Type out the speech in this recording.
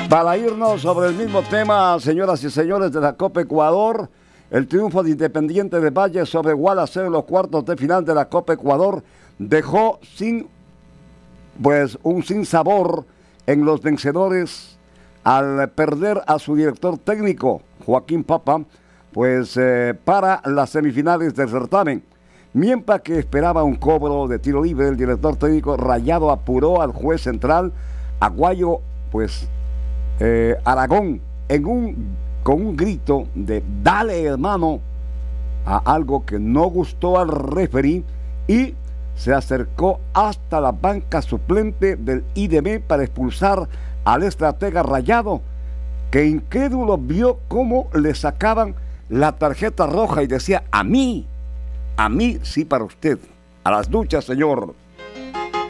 Para irnos sobre el mismo tema, señoras y señores de la Copa Ecuador, el triunfo de Independiente del Valle sobre Gualaceo en los cuartos de final de la Copa Ecuador dejó un sinsabor en los vencedores al perder a su director técnico, Joaquín Papa, para las semifinales del certamen. Mientras que esperaba un cobro de tiro libre, el director técnico Rayado apuró al juez central, Aguayo, Aragón, con un grito de "dale, hermano", a algo que no gustó al referí, y se acercó hasta la banca suplente del IDB para expulsar al estratega Rayado, que incrédulo vio cómo le sacaban la tarjeta roja y decía: a mí sí, para usted, a las duchas, señor.